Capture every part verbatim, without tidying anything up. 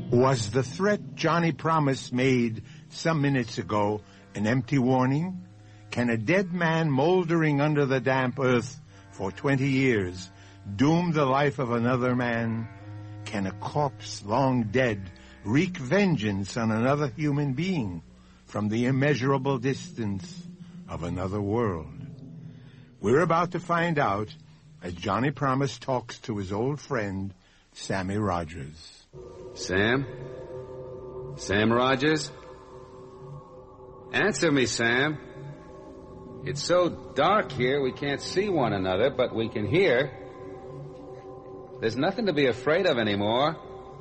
Was the threat Johnny Promise made some minutes ago an empty warning? Can a dead man moldering under the damp earth for twenty years doom the life of another man? Can a corpse long dead wreak vengeance on another human being from the immeasurable distance of another world? We're about to find out as Johnny Promise talks to his old friend, Sammy Rogers. Sam? Sam Rogers? Answer me, Sam. It's so dark here we can't see one another, but we can hear. There's nothing to be afraid of anymore.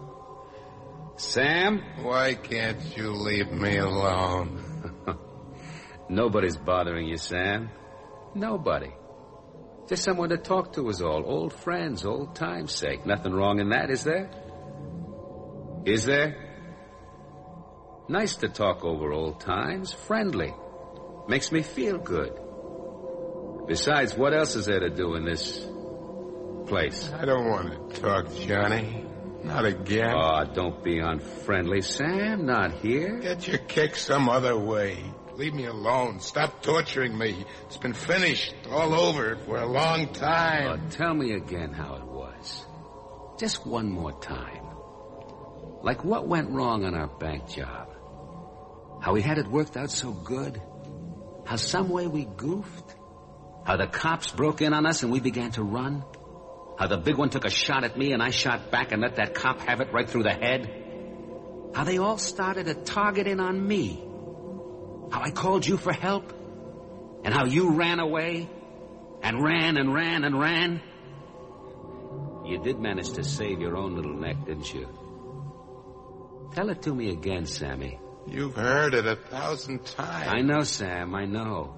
Sam? Why can't you leave me alone? Nobody's bothering you, Sam. Nobody. Just someone to talk to is all. Old friends, old time's sake. Nothing wrong in that, is there? Is there? Nice to talk over old times. Friendly. Makes me feel good. Besides, what else is there to do in this place? I don't want to talk, Johnny. Not again. Oh, don't be unfriendly, Sam. Not here. Get your kick some other way. Leave me alone. Stop torturing me. It's been finished all over for a long time. Oh, tell me again how it was. Just one more time. Like what went wrong on our bank job? How we had it worked out so good? How some way we goofed? How the cops broke in on us and we began to run? How the big one took a shot at me and I shot back and let that cop have it right through the head? How they all started to target in on me? How I called you for help? And how you ran away? And ran and ran and ran? You did manage to save your own little neck, didn't you? Tell it to me again, Sammy. You've heard it a thousand times. I know, Sam, I know.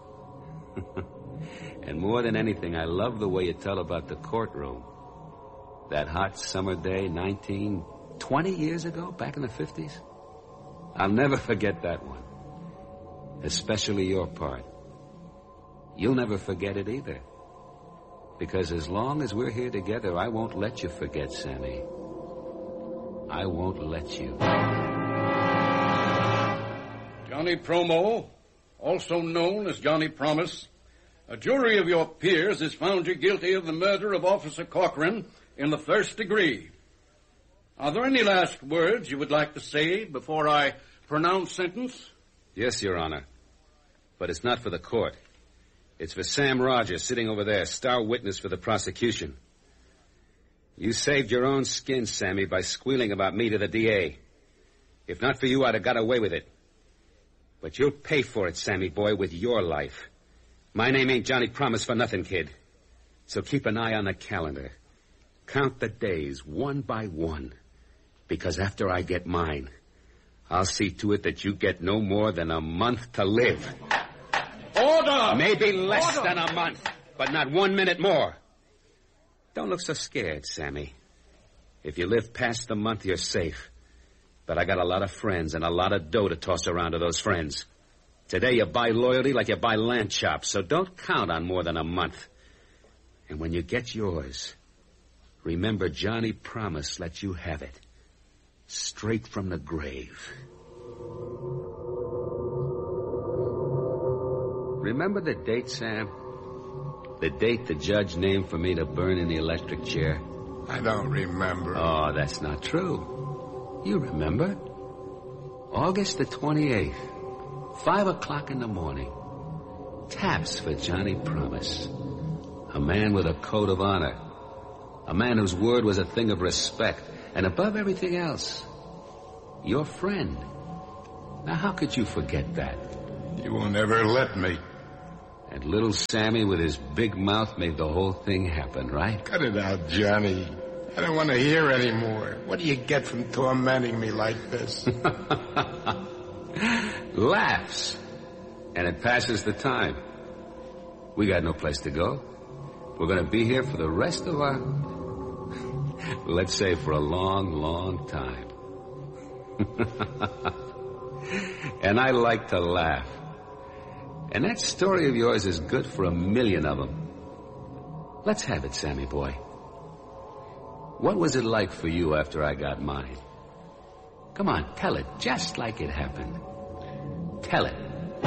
And more than anything, I love the way you tell about the courtroom. That hot summer day, nineteen, twenty years ago, back in the fifties. I'll never forget that one. Especially your part. You'll never forget it either. Because as long as we're here together, I won't let you forget, Sammy. I won't let you. Johnny Promo, also known as Johnny Promise, a jury of your peers has found you guilty of the murder of Officer Cochran in the first degree. Are there any last words you would like to say before I pronounce sentence? Yes, Your Honor. But it's not for the court. It's for Sam Rogers sitting over there, star witness for the prosecution. You saved your own skin, Sammy, by squealing about me to the D A. If not for you, I'd have got away with it. But you'll pay for it, Sammy boy, with your life. My name ain't Johnny Promise for nothing, kid. So keep an eye on the calendar. Count the days one by one. Because after I get mine, I'll see to it that you get no more than a month to live. Order! Maybe less Order! than a month, but not one minute more. Don't look so scared, Sammy. If you live past the month, you're safe. But I got a lot of friends and a lot of dough to toss around to those friends. Today you buy loyalty like you buy lamb chops, so don't count on more than a month. And when you get yours, remember Johnny Promise let you have it. Straight from the grave. Remember the date, Sam? The date the judge named for me to burn in the electric chair? I don't remember. Oh, that's not true. You remember. August the twenty-eighth. Five o'clock in the morning. Taps for Johnny Promise. A man with a code of honor. A man whose word was a thing of respect. And above everything else, your friend. Now, how could you forget that? You will never let me. And little Sammy with his big mouth made the whole thing happen, right? Cut it out, Johnny. I don't want to hear anymore. What do you get from tormenting me like this? Laughs. And it passes the time. We got no place to go. We're going to be here for the rest of our... Let's say for a long, long time. And I like to laugh. And that story of yours is good for a million of them. Let's have it, Sammy boy. What was it like for you after I got mine? Come on, tell it just like it happened. Tell it.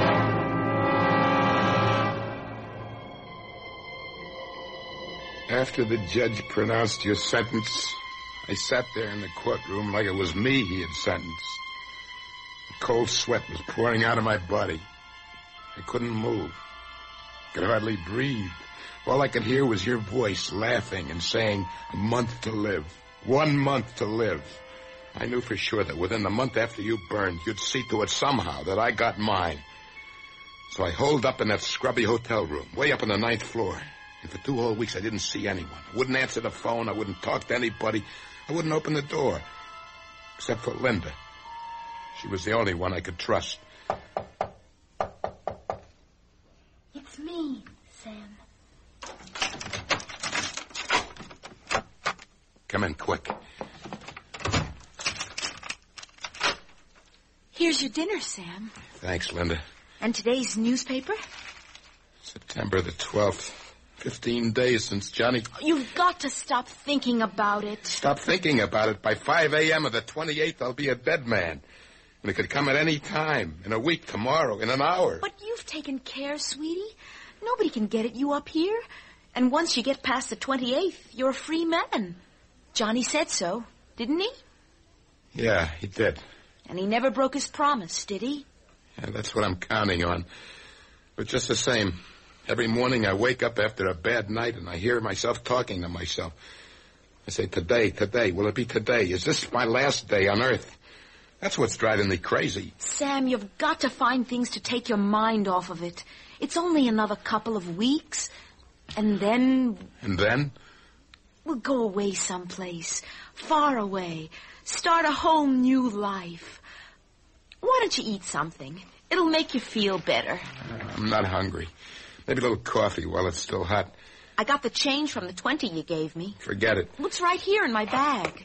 After the judge pronounced your sentence, I sat there in the courtroom like it was me he had sentenced. A cold sweat was pouring out of my body. I couldn't move. Could hardly breathe. All I could hear was your voice laughing and saying, a month to live. One month to live. I knew for sure that within the month after you burned, you'd see to it somehow that I got mine. So I holed up in that scrubby hotel room, way up on the ninth floor. And for two whole weeks, I didn't see anyone. I wouldn't answer the phone. I wouldn't talk to anybody. I wouldn't open the door. Except for Linda. She was the only one I could trust. It's me, Sam. Come in quick. Here's your dinner, Sam. Thanks, Linda. And today's newspaper? September the twelfth. Fifteen days since Johnny... You've got to stop thinking about it. Stop thinking about it. By five a.m. of the twenty-eighth, I'll be a dead man. And it could come at any time. In a week, tomorrow, in an hour. But you've taken care, sweetie. Nobody can get at you up here. And once you get past the twenty-eighth, you're a free man. Johnny said so, didn't he? Yeah, he did. And he never broke his promise, did he? Yeah, that's what I'm counting on. But just the same, every morning I wake up after a bad night and I hear myself talking to myself. I say, today, today, will it be today? Is this my last day on Earth? That's what's driving me crazy. Sam, you've got to find things to take your mind off of it. It's only another couple of weeks. And then... And then? We'll go away someplace, far away. Start a whole new life. Why don't you eat something? It'll make you feel better. I'm not hungry. Maybe a little coffee while it's still hot. I got the change from the twenty you gave me. Forget it. What's right here in my bag?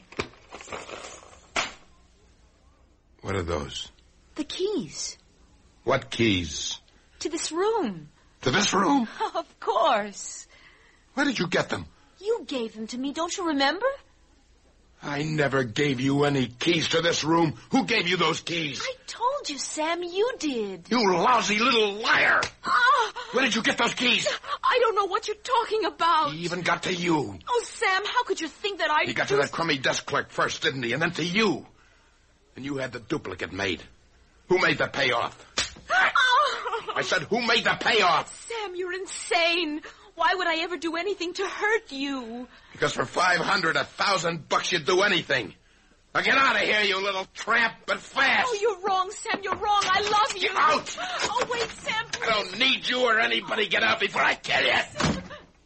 What are those? The keys. What keys? To this room. To this room? Of course. Where did you get them? You gave them to me, don't you remember? I never gave you any keys to this room. Who gave you those keys? I told you, Sam, you did. You lousy little liar! Ah! Where did you get those keys? I don't know what you're talking about. He even got to you. Oh, Sam, how could you think that I... He got to that crummy desk clerk first, didn't he? And then to you. And you had the duplicate made. Who made the payoff? Oh. I said, who made the payoff? Sam, you're insane. Why would I ever do anything to hurt you? Because for five hundred, a thousand bucks, you'd do anything. Now get out of here, you little tramp, but fast. Oh, you're wrong, Sam. You're wrong. I love you. Get out. Oh, wait, Sam, please. I don't need you or anybody. Get out before I kill you. Sam.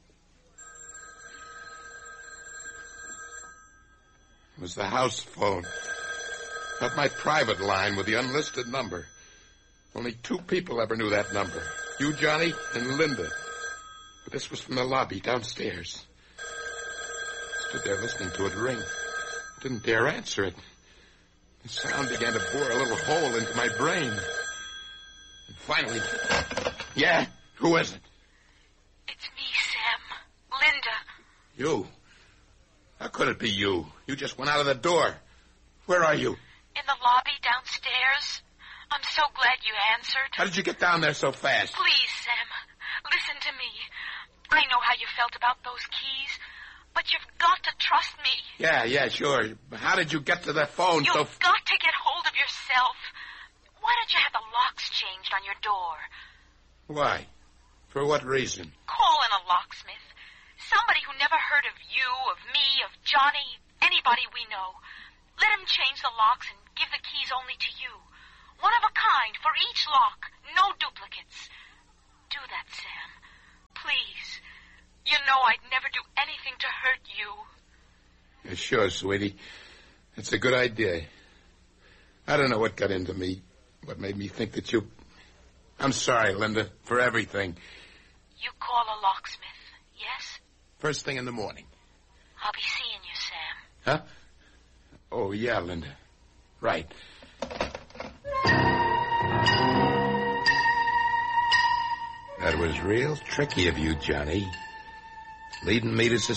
It was the house phone. Not my private line with the unlisted number. Only two people ever knew that number. You, Johnny, and Linda. But this was from the lobby downstairs. Stood there listening to it ring. Didn't dare answer it. The sound began to bore a little hole into my brain. And finally... Yeah? Who is it? It's me, Sam. Linda. You? How could it be you? You just went out of the door. Where are you? In the lobby downstairs. I'm so glad you answered. How did you get down there so fast? Please, Sam, listen to me. I know how you felt about those keys, but you've got to trust me. Yeah, yeah, sure. How did you get to the phone You've so... You've got to get hold of yourself. Why don't you have the locks changed on your door? Why? For what reason? Call in a locksmith. Somebody who never heard of you, of me, of Johnny, anybody we know. Let him change the locks and give the keys only to you. One of a kind for each lock. No duplicates. Do that, Sam. Please. You know I'd never do anything to hurt you. Yeah, sure, sweetie. That's a good idea. I don't know what got into me. What made me think that you... I'm sorry, Linda, for everything. You call a locksmith, yes? First thing in the morning. I'll be seeing you, Sam. Huh? Oh, yeah, Linda. Right. That was real tricky of you, Johnny. Leading me to suspicion.